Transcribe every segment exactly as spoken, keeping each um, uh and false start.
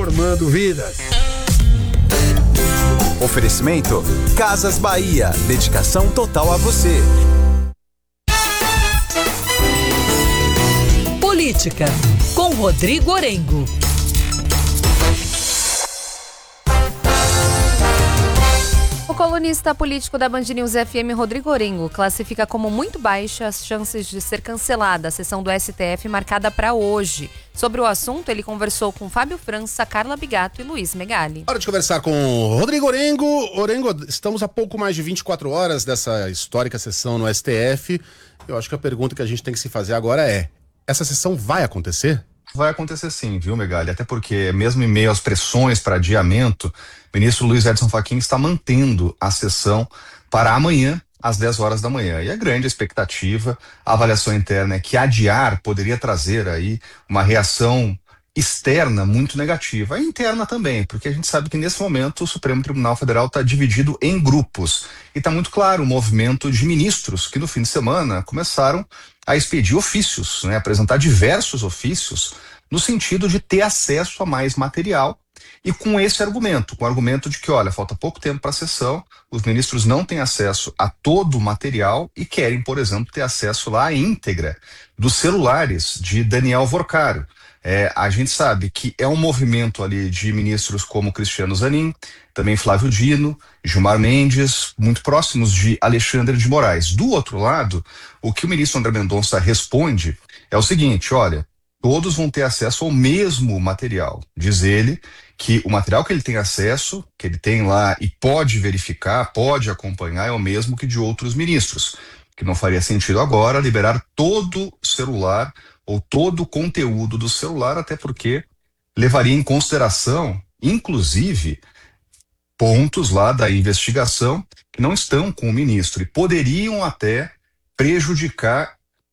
transformando vidas. Oferecimento Casas Bahia, dedicação total a você. Política, com Rodrigo Orengo. O colunista político da Band News F M, Rodrigo Orengo, classifica como muito baixa as chances de ser cancelada a sessão do S T F marcada para hoje. Sobre o assunto, ele conversou com Fábio França, Carla Bigato e Luiz Megali. Hora de conversar com Rodrigo Orengo. Orengo, estamos a pouco mais de vinte e quatro horas dessa histórica sessão no S T F. Eu acho que a pergunta que a gente tem que se fazer agora é: essa sessão vai acontecer? Vai acontecer sim, viu, Megali? Até porque, mesmo em meio às pressões para adiamento, o ministro Luiz Edson Fachin está mantendo a sessão para amanhã, às dez horas da manhã. E a grande expectativa, a avaliação interna é que adiar poderia trazer aí uma reação externa muito negativa, e interna também, porque a gente sabe que nesse momento o Supremo Tribunal Federal está dividido em grupos. E está muito claro o movimento de ministros que no fim de semana começaram a expedir ofícios, né, apresentar diversos ofícios no sentido de ter acesso a mais material, e com esse argumento, com o argumento de que, olha, falta pouco tempo para a sessão, os ministros não têm acesso a todo o material e querem, por exemplo, ter acesso lá à íntegra dos celulares de Daniel Vorcaro. É, a gente sabe que é um movimento ali de ministros como Cristiano Zanin, também Flávio Dino, Gilmar Mendes, muito próximos de Alexandre de Moraes. Do outro lado, o que o ministro André Mendonça responde é o seguinte: olha, todos vão ter acesso ao mesmo material. Diz ele que o material que ele tem acesso, que ele tem lá e pode verificar, pode acompanhar, é o mesmo que de outros ministros. Que não faria sentido agora liberar todo o celular ou todo o conteúdo do celular, até porque levaria em consideração, inclusive, pontos lá da investigação que não estão com o ministro e poderiam até prejudicar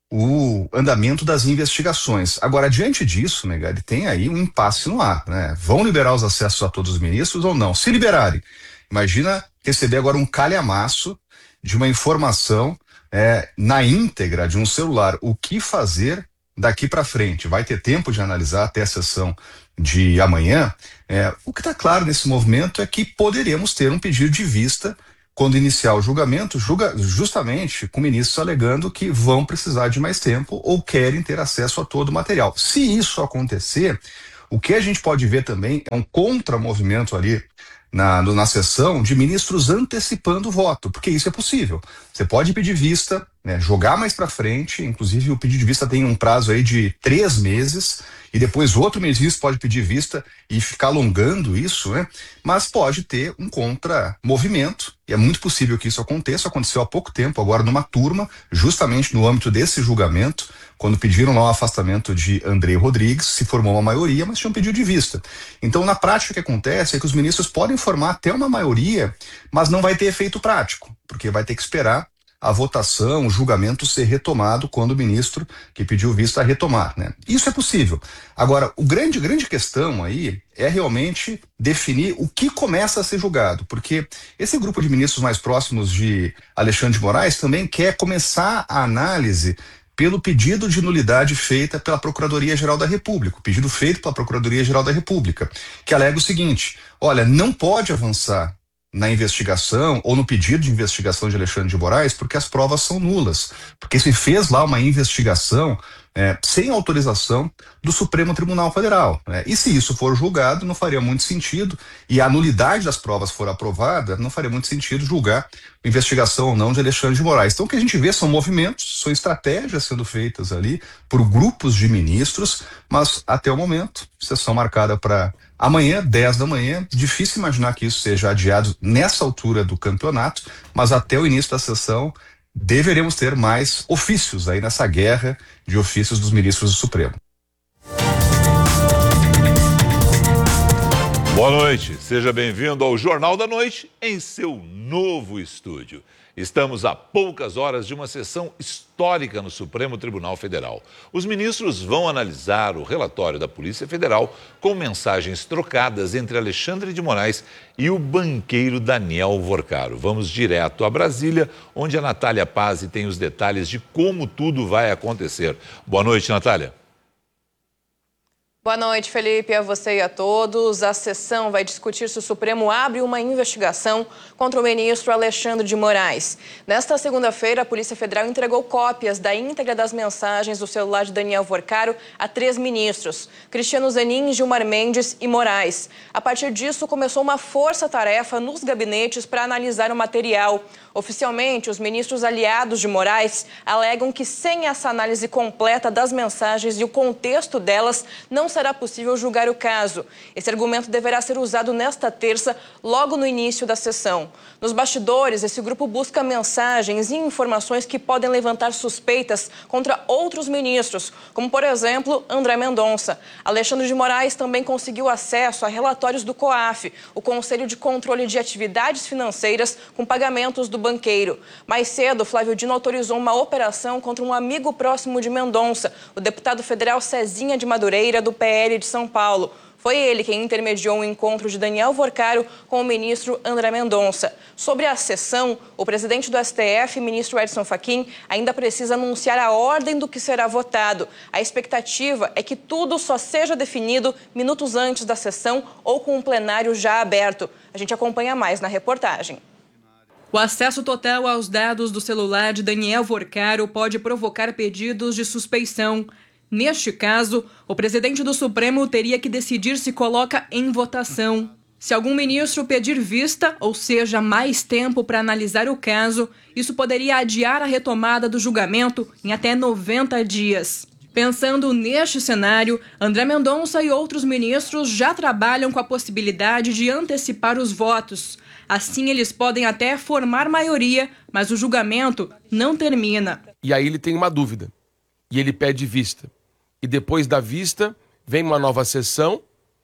o andamento das investigações. Agora, diante disso, Megali, tem aí um impasse no ar, né? Vão liberar os acessos a todos os ministros ou não? Se liberarem, imagina receber agora um calhamaço de uma informação é, na íntegra de um celular. O que fazer daqui para frente? Vai ter tempo de analisar até a sessão de amanhã? É, o que está claro nesse movimento é que poderemos ter um pedido de vista quando iniciar o julgamento, julga, justamente com ministros alegando que vão precisar de mais tempo ou querem ter acesso a todo o material. Se isso acontecer, o que a gente pode ver também é um contramovimento ali na, na sessão de ministros antecipando o voto, porque isso é possível. Você pode pedir vista, né, jogar mais para frente, inclusive o pedido de vista tem um prazo aí de três meses, e depois outro ministro pode pedir vista e ficar alongando isso, né? Mas pode ter um contramovimento, e é muito possível que isso aconteça. Aconteceu há pouco tempo, agora numa turma, justamente no âmbito desse julgamento, quando pediram lá o afastamento de Andrei Rodrigues, se formou uma maioria, mas tinham pedido de vista. Então, na prática, o que acontece é que os ministros podem formar até uma maioria, mas não vai ter efeito prático, porque vai ter que esperar a votação, o julgamento ser retomado quando o ministro que pediu vista retomar, né? Isso é possível. Agora, o grande, grande questão aí é realmente definir o que começa a ser julgado, porque esse grupo de ministros mais próximos de Alexandre de Moraes também quer começar a análise pelo pedido de nulidade feita pela Procuradoria-Geral da República, o pedido feito pela Procuradoria-Geral da República, que alega o seguinte: olha, não pode avançar na investigação ou no pedido de investigação de Alexandre de Moraes porque as provas são nulas, porque se fez lá uma investigação é, sem autorização do Supremo Tribunal Federal, né? E se isso for julgado, não faria muito sentido, e a nulidade das provas for aprovada, não faria muito sentido julgar a investigação ou não de Alexandre de Moraes. Então o que a gente vê são movimentos, são estratégias sendo feitas ali por grupos de ministros, mas até o momento, sessão marcada para amanhã, dez da manhã, difícil imaginar que isso seja adiado nessa altura do campeonato, mas até o início da sessão deveremos ter mais ofícios aí nessa guerra de ofícios dos ministros do Supremo. Boa noite, seja bem-vindo ao Jornal da Noite em seu novo estúdio. Estamos a poucas horas de uma sessão histórica no Supremo Tribunal Federal. Os ministros vão analisar o relatório da Polícia Federal com mensagens trocadas entre Alexandre de Moraes e o banqueiro Daniel Vorcaro. Vamos direto a Brasília, onde a Natália Pazzi tem os detalhes de como tudo vai acontecer. Boa noite, Natália. Boa noite, Felipe, a você e a todos. A sessão vai discutir se o Supremo abre uma investigação contra o ministro Alexandre de Moraes. Nesta segunda-feira, a Polícia Federal entregou cópias da íntegra das mensagens do celular de Daniel Vorcaro a três ministros, Cristiano Zanin, Gilmar Mendes e Moraes. A partir disso, começou uma força-tarefa nos gabinetes para analisar o material. Oficialmente, os ministros aliados de Moraes alegam que sem essa análise completa das mensagens e o contexto delas, não será possível julgar o caso. Esse argumento deverá ser usado nesta terça, logo no início da sessão. Nos bastidores, esse grupo busca mensagens e informações que podem levantar suspeitas contra outros ministros, como, por exemplo, André Mendonça. Alexandre de Moraes também conseguiu acesso a relatórios do COAF, o Conselho de Controle de Atividades Financeiras, com pagamentos do banqueiro. Mais cedo, Flávio Dino autorizou uma operação contra um amigo próximo de Mendonça, o deputado federal Cezinha de Madureira, do P L de São Paulo. Foi ele quem intermediou o encontro de Daniel Vorcaro com o ministro André Mendonça. Sobre a sessão, o presidente do S T F, ministro Edson Fachin, ainda precisa anunciar a ordem do que será votado. A expectativa é que tudo só seja definido minutos antes da sessão ou com o plenário já aberto. A gente acompanha mais na reportagem. O acesso total aos dados do celular de Daniel Vorcaro pode provocar pedidos de suspeição. Neste caso, o presidente do Supremo teria que decidir se coloca em votação. Se algum ministro pedir vista, ou seja, mais tempo para analisar o caso, isso poderia adiar a retomada do julgamento em até noventa dias. Pensando neste cenário, André Mendonça e outros ministros já trabalham com a possibilidade de antecipar os votos. Assim, eles podem até formar maioria, mas o julgamento não termina. E aí ele tem uma dúvida, e ele pede vista. E depois da vista, vem uma nova sessão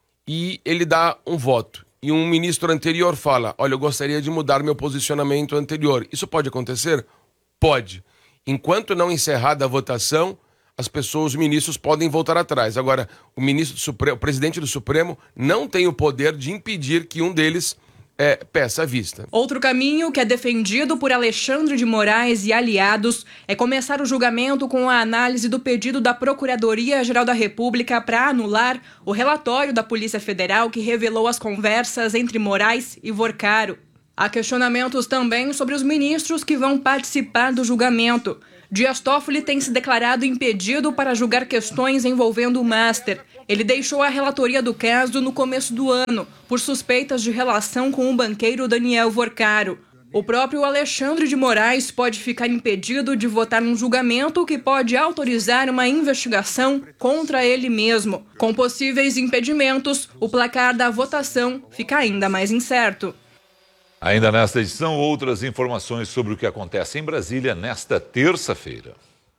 e ele dá um voto. E um ministro anterior fala, olha, eu gostaria de mudar meu posicionamento anterior. Isso pode acontecer? Pode. Enquanto não encerrada a votação, as pessoas, os ministros podem voltar atrás. Agora, o ministro do Supremo, o presidente do Supremo não tem o poder de impedir que um deles É, peça à vista. Outro caminho que é defendido por Alexandre de Moraes e aliados é começar o julgamento com a análise do pedido da Procuradoria-Geral da República para anular o relatório da Polícia Federal que revelou as conversas entre Moraes e Vorcaro. Há questionamentos também sobre os ministros que vão participar do julgamento. Dias Toffoli tem se declarado impedido para julgar questões envolvendo o Master. Ele deixou a relatoria do caso no começo do ano, por suspeitas de relação com o banqueiro Daniel Vorcaro. O próprio Alexandre de Moraes pode ficar impedido de votar num julgamento que pode autorizar uma investigação contra ele mesmo. Com possíveis impedimentos, o placar da votação fica ainda mais incerto. Ainda nesta edição, outras informações sobre o que acontece em Brasília nesta terça-feira.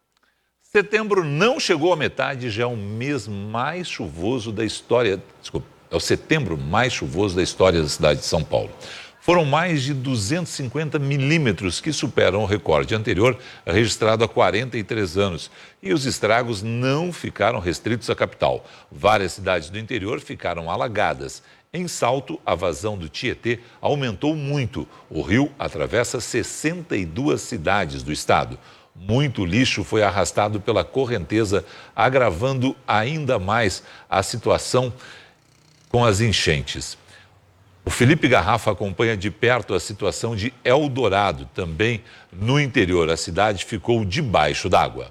Setembro não chegou à metade, já é o mês mais chuvoso da história. Desculpa, é o setembro mais chuvoso da história da cidade de São Paulo. Foram mais de duzentos e cinquenta milímetros, que superam o recorde anterior, registrado há quarenta e três anos. E os estragos não ficaram restritos à capital. Várias cidades do interior ficaram alagadas. Em Salto, a vazão do Tietê aumentou muito. O rio atravessa sessenta e duas cidades do estado. Muito lixo foi arrastado pela correnteza, agravando ainda mais a situação com as enchentes. O Felipe Garrafa acompanha de perto a situação de Eldorado, também no interior. A cidade ficou debaixo d'água.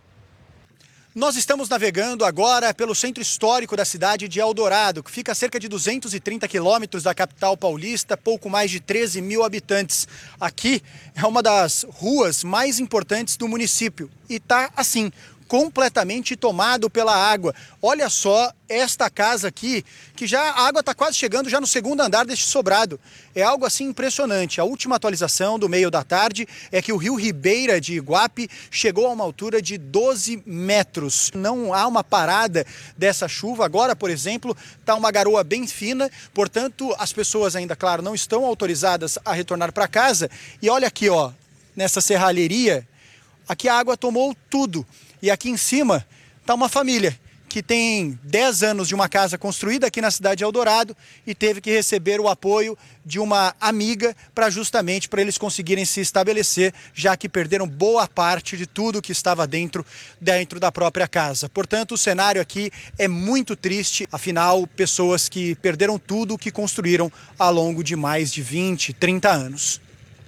Nós estamos navegando agora pelo centro histórico da cidade de Eldorado, que fica a cerca de duzentos e trinta quilômetros da capital paulista, pouco mais de treze mil habitantes. Aqui é uma das ruas mais importantes do município e está assim, completamente tomado pela água. Olha só esta casa aqui, que já a água está quase chegando já no segundo andar deste sobrado. É algo assim impressionante. A última atualização do meio da tarde é que o rio Ribeira de Iguape chegou a uma altura de doze metros. Não há uma parada dessa chuva. Agora, por exemplo, está uma garoa bem fina, portanto, as pessoas ainda, claro, não estão autorizadas a retornar para casa. E olha aqui, ó, nessa serralheria, aqui a água tomou tudo. E aqui em cima está uma família que tem dez anos de uma casa construída aqui na cidade de Eldorado e teve que receber o apoio de uma amiga para justamente para eles conseguirem se estabelecer, já que perderam boa parte de tudo que estava dentro, dentro da própria casa. Portanto, o cenário aqui é muito triste, afinal, pessoas que perderam tudo que construíram ao longo de mais de vinte, trinta anos.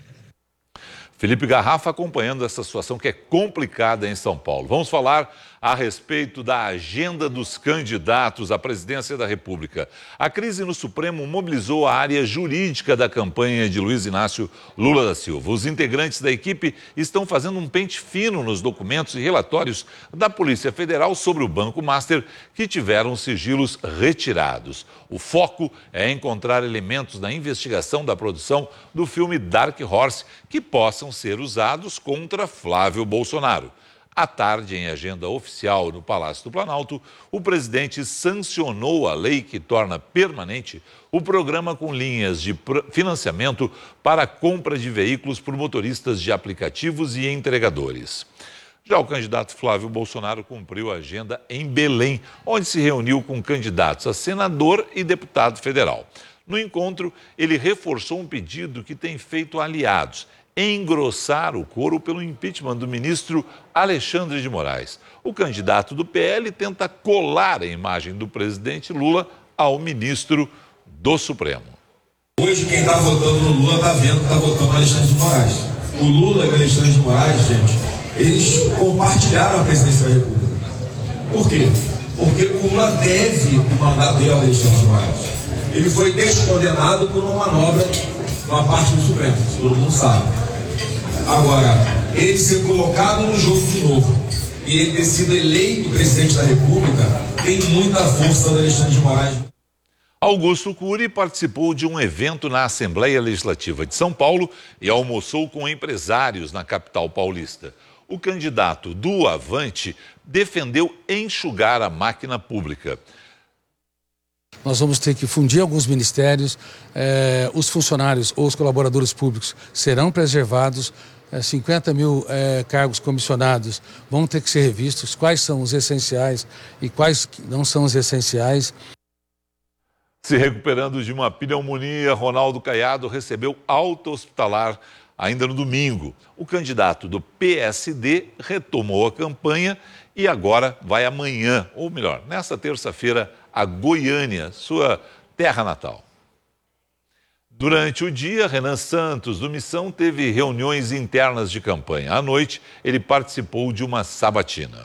Felipe Garrafa acompanhando essa situação que é complicada em São Paulo. Vamos falar a respeito da agenda dos candidatos à presidência da República. A crise no Supremo mobilizou a área jurídica da campanha de Luiz Inácio Lula da Silva. Os integrantes da equipe estão fazendo um pente fino nos documentos e relatórios da Polícia Federal sobre o Banco Master, que tiveram sigilos retirados. O foco é encontrar elementos na investigação da produção do filme Dark Horse que possam ser usados contra Flávio Bolsonaro. À tarde, em agenda oficial no Palácio do Planalto, o presidente sancionou a lei que torna permanente o programa com linhas de financiamento para a compra de veículos por motoristas de aplicativos e entregadores. Já o candidato Flávio Bolsonaro cumpriu a agenda em Belém, onde se reuniu com candidatos a senador e deputado federal. No encontro, ele reforçou um pedido que tem feito aliados: engrossar o coro pelo impeachment do ministro Alexandre de Moraes. O candidato do P L tenta colar a imagem do presidente Lula ao ministro do Supremo. Hoje quem está votando no Lula está vendo que está votando no Alexandre de Moraes. O Lula e o Alexandre de Moraes, gente, eles compartilharam a presidência da República. Por quê? Porque o Lula deve o mandato dele ao Alexandre de Moraes. Ele foi descondenado por uma manobra uma parte do Supremo, todo mundo sabe. Agora, ele ser colocado no jogo de novo e ele ter sido eleito presidente da República tem muita força do Alexandre de Moraes. Augusto Cury participou de um evento na Assembleia Legislativa de São Paulo e almoçou com empresários na capital paulista. O candidato do Avante defendeu enxugar a máquina pública. Nós vamos ter que fundir alguns ministérios, eh, os funcionários ou os colaboradores públicos serão preservados, eh, cinquenta mil eh, cargos comissionados vão ter que ser revistos, quais são os essenciais e quais não são os essenciais. Se recuperando de uma pneumonia, Ronaldo Caiado recebeu alta hospitalar ainda no domingo. O candidato do P S D retomou a campanha e agora vai amanhã, ou melhor, nesta terça-feira, a Goiânia, sua terra natal. Durante o dia, Renan Santos, do Missão, teve reuniões internas de campanha. À noite, ele participou de uma sabatina.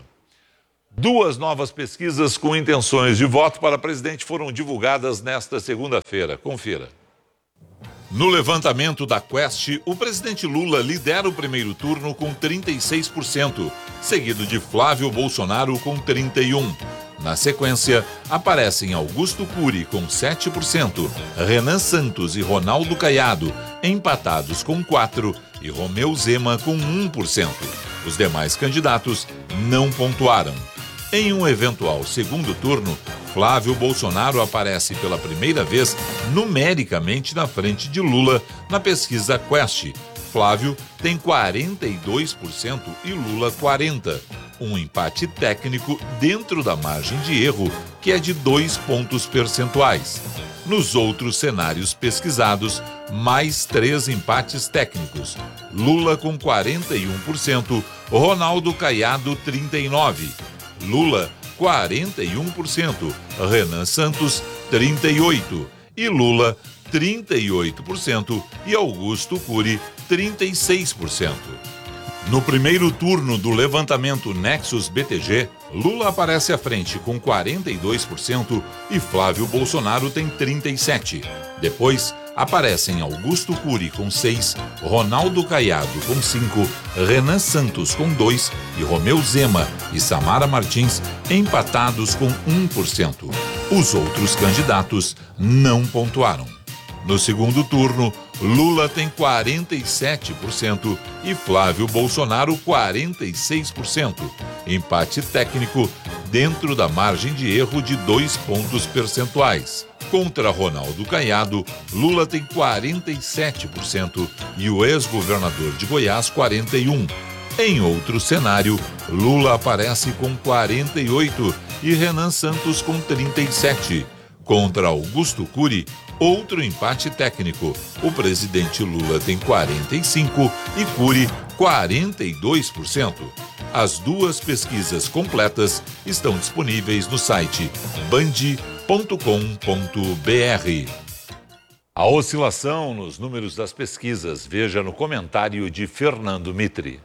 Duas novas pesquisas com intenções de voto para presidente foram divulgadas nesta segunda-feira. Confira. No levantamento da Quest, o presidente Lula lidera o primeiro turno com trinta e seis por cento, seguido de Flávio Bolsonaro com trinta e um por cento. Na sequência, aparecem Augusto Cury com sete por cento, Renan Santos e Ronaldo Caiado empatados com quatro por cento e Romeu Zema com um por cento. Os demais candidatos não pontuaram. Em um eventual segundo turno, Flávio Bolsonaro aparece pela primeira vez numericamente na frente de Lula na pesquisa Quest. Flávio tem quarenta e dois por cento e Lula quarenta por cento. Um empate técnico dentro da margem de erro, que é de dois pontos percentuais. Nos outros cenários pesquisados, mais três empates técnicos. Lula com quarenta e um por cento, Ronaldo Caiado trinta e nove por cento. Lula, quarenta e um por cento, Renan Santos, trinta e oito por cento, e Lula, trinta e oito por cento, e Augusto Cury, trinta e seis por cento. No primeiro turno do levantamento Nexus B T G, Lula aparece à frente com quarenta e dois por cento e Flávio Bolsonaro tem trinta e sete por cento. Depois, aparecem Augusto Cury com seis por cento, Ronaldo Caiado com cinco por cento, Renan Santos com dois por cento e Romeu Zema e Samara Martins empatados com um por cento. Os outros candidatos não pontuaram. No segundo turno, Lula tem quarenta e sete por cento e Flávio Bolsonaro quarenta e seis por cento. Empate técnico dentro da margem de erro de dois pontos percentuais. Contra Ronaldo Caiado, Lula tem quarenta e sete por cento e o ex-governador de Goiás quarenta e um por cento. Em outro cenário, Lula aparece com quarenta e oito por cento e Renan Santos com trinta e sete. Contra Augusto Cury, outro empate técnico. O presidente Lula tem quarenta e cinco e Cury quarenta e dois por cento. As duas pesquisas completas estão disponíveis no site band ponto com ponto br. A oscilação nos números das pesquisas, veja no comentário de Fernando Mitre.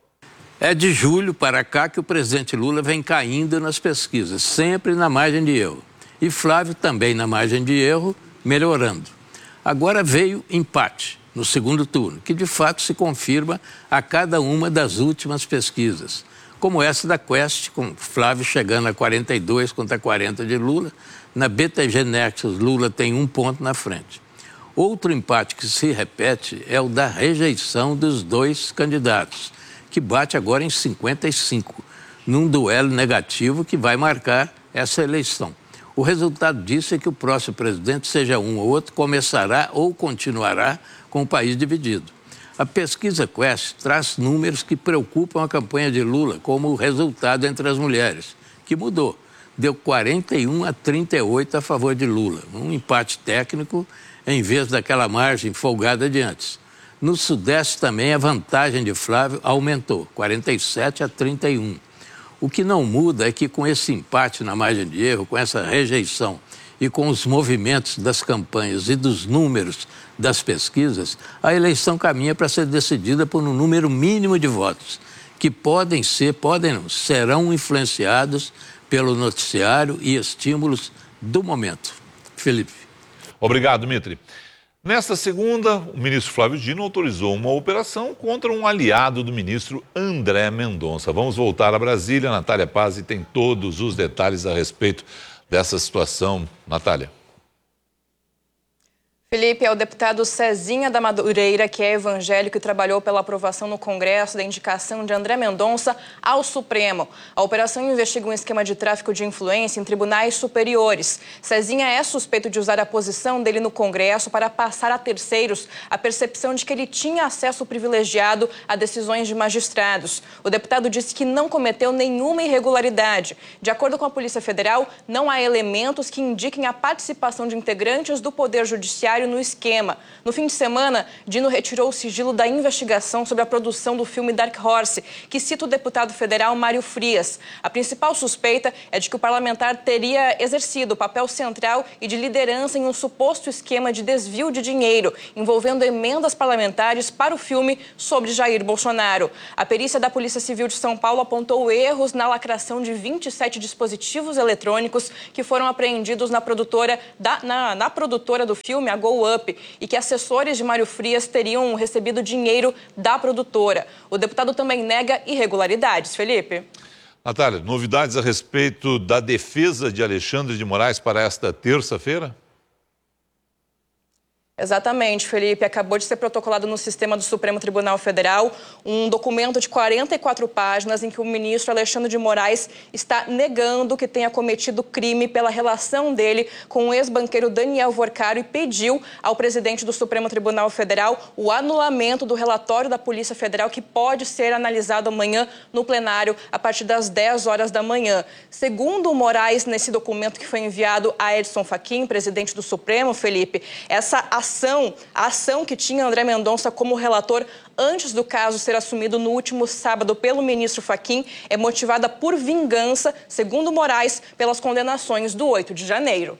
É de julho para cá que o presidente Lula vem caindo nas pesquisas, sempre na margem de erro. E Flávio também na margem de erro, melhorando. Agora veio empate no segundo turno, que de fato se confirma a cada uma das últimas pesquisas, como essa da Quest, com Flávio chegando a quarenta e dois contra quarenta de Lula. Na B T G Nexus, Lula tem um ponto na frente. Outro empate que se repete é o da rejeição dos dois candidatos, que bate agora em cinquenta e cinco, num duelo negativo que vai marcar essa eleição. O resultado disso é que o próximo presidente, seja um ou outro, começará ou continuará com o país dividido. A pesquisa Quest traz números que preocupam a campanha de Lula, como o resultado entre as mulheres, que mudou. Deu quarenta e um a trinta e oito a favor de Lula, um empate técnico em vez daquela margem folgada de antes. No Sudeste também a vantagem de Flávio aumentou, quarenta e sete a trinta e um. O que não muda é que com esse empate na margem de erro, com essa rejeição e com os movimentos das campanhas e dos números das pesquisas, a eleição caminha para ser decidida por um número mínimo de votos, que podem ser, podem não, serão influenciados pelo noticiário e estímulos do momento. Felipe. Obrigado, Mitre. Nesta segunda, o ministro Flávio Dino autorizou uma operação contra um aliado do ministro André Mendonça. Vamos voltar a Brasília. Natália Pazzi tem todos os detalhes a respeito dessa situação. Natália. Felipe, é o deputado Cezinha da Madureira, que é evangélico e trabalhou pela aprovação no Congresso da indicação de André Mendonça ao Supremo. A operação investiga um esquema de tráfico de influência em tribunais superiores. Cezinha é suspeito de usar a posição dele no Congresso para passar a terceiros a percepção de que ele tinha acesso privilegiado a decisões de magistrados. O deputado disse que não cometeu nenhuma irregularidade. De acordo com a Polícia Federal, não há elementos que indiquem a participação de integrantes do Poder Judiciário no esquema. No fim de semana, Dino retirou o sigilo da investigação sobre a produção do filme Dark Horse, que cita o deputado federal Mário Frias. A principal suspeita é de que o parlamentar teria exercido o papel central e de liderança em um suposto esquema de desvio de dinheiro, envolvendo emendas parlamentares para o filme sobre Jair Bolsonaro. A perícia da Polícia Civil de São Paulo apontou erros na lacração de vinte e sete dispositivos eletrônicos que foram apreendidos na produtora, da, na, na produtora do filme, a Go Up, e que assessores de Mário Frias teriam recebido dinheiro da produtora. O deputado também nega irregularidades. Felipe. Natália, novidades a respeito da defesa de Alexandre de Moraes para esta terça-feira? Exatamente, Felipe. Acabou de ser protocolado no sistema do Supremo Tribunal Federal um documento de quarenta e quatro páginas em que o ministro Alexandre de Moraes está negando que tenha cometido crime pela relação dele com o ex-banqueiro Daniel Vorcaro e pediu ao presidente do Supremo Tribunal Federal o anulamento do relatório da Polícia Federal, que pode ser analisado amanhã no plenário a partir das dez horas da manhã. Segundo o Moraes, nesse documento que foi enviado a Edson Fachin, presidente do Supremo, Felipe, essa ação, a ação que tinha André Mendonça como relator antes do caso ser assumido no último sábado pelo ministro Fachin é motivada por vingança, segundo Moraes, pelas condenações do oito de janeiro.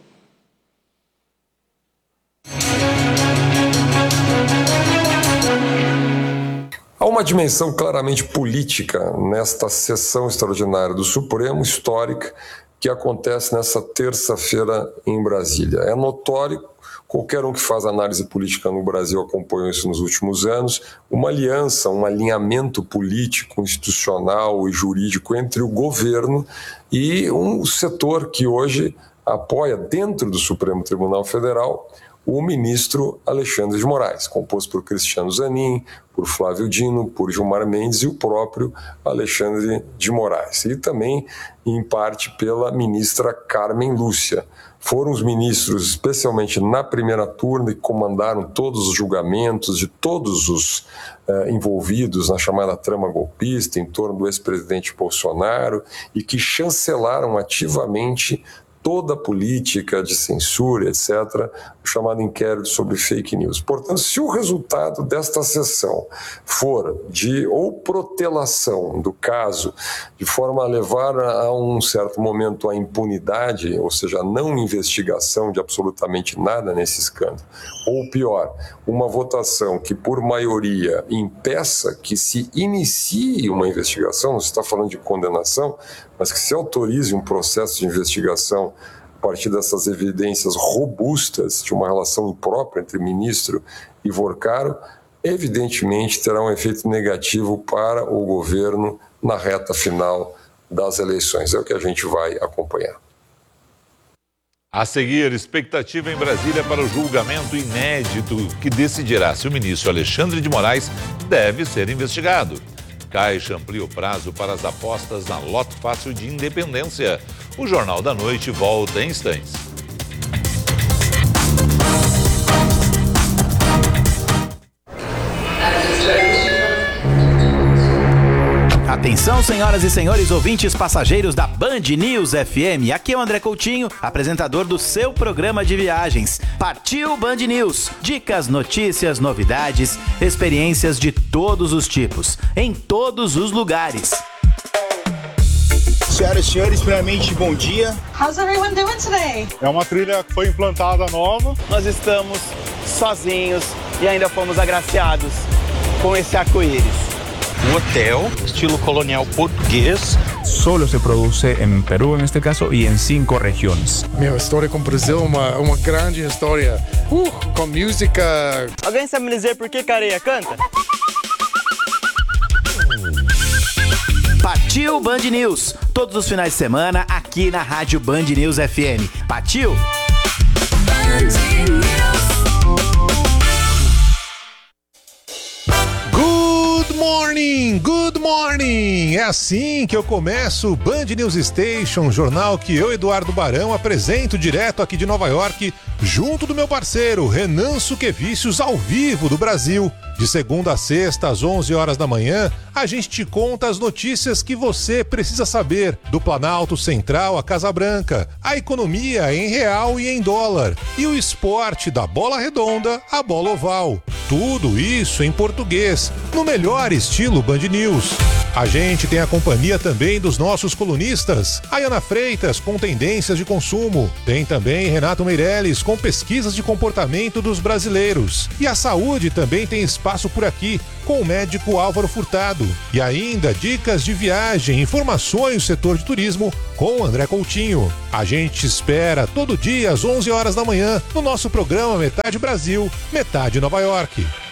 Há uma dimensão claramente política nesta sessão extraordinária do Supremo, histórica, que acontece nessa terça-feira em Brasília. É notório, qualquer um que faz análise política no Brasil acompanhou isso nos últimos anos, uma aliança, um alinhamento político, institucional e jurídico entre o governo e um setor que hoje apoia, dentro do Supremo Tribunal Federal, o ministro Alexandre de Moraes, composto por Cristiano Zanin, por Flávio Dino, por Gilmar Mendes e o próprio Alexandre de Moraes. E também, em parte, pela ministra Carmen Lúcia. foram os ministros, especialmente na primeira turma, que comandaram todos os julgamentos de todos os uh, envolvidos na chamada trama golpista em torno do ex-presidente Bolsonaro e que chancelaram ativamente toda a política de censura, etcétera, o chamado inquérito sobre fake news. Portanto, se o resultado desta sessão for de ou protelação do caso, de forma a levar a um certo momento a impunidade, ou seja, a não investigação de absolutamente nada nesse escândalo, ou pior, uma votação que por maioria impeça que se inicie uma investigação, não se está falando de condenação, mas que se autorize um processo de investigação a partir dessas evidências robustas de uma relação imprópria entre ministro e Vorcaro, evidentemente terá um efeito negativo para o governo na reta final das eleições. É o que a gente vai acompanhar. A seguir, expectativa em Brasília para o julgamento inédito que decidirá se o ministro Alexandre de Moraes deve ser investigado. Caixa amplia o prazo para as apostas na Loto Fácil de Independência. O Jornal da Noite volta em instantes. Atenção, senhoras e senhores ouvintes passageiros da Band News F M. Aqui é o André Coutinho, apresentador do seu programa de viagens. Partiu Band News. Dicas, notícias, novidades, experiências de todos os tipos, em todos os lugares. Senhoras e senhores, primeiramente, bom dia. How's everyone doing today? É uma trilha que foi implantada nova. Nós estamos sozinhos e ainda fomos agraciados com esse arco-íris. Um hotel, estilo colonial português. Solo se produce em Peru, neste caso, e em cinco regiões. Minha história com o Brasil é uma, uma grande história. Uh, com música. Alguém sabe me dizer por que Careia canta? Partiu Band News. Todos os finais de semana aqui na Rádio Band News F M. Partiu? Band News. Good morning, good morning! É assim que eu começo o Band News Station, jornal que eu, Eduardo Barão, apresento direto aqui de Nova York, junto do meu parceiro Renan Suquevicius, ao vivo do Brasil. De segunda a sexta, às onze horas da manhã, a gente te conta as notícias que você precisa saber do Planalto Central à Casa Branca, a economia em real e em dólar, e o esporte da bola redonda à bola oval. Tudo isso em português, no melhor estilo Band News. A gente tem a companhia também dos nossos colunistas, a Ana Freitas com tendências de consumo, tem também Renato Meirelles com pesquisas de comportamento dos brasileiros, e a saúde também tem espaço por aqui com o médico Álvaro Furtado, e ainda dicas de viagem, informações do setor de turismo com o André Coutinho. A gente espera todo dia às onze horas da manhã no nosso programa Metade Brasil, Metade Nova York.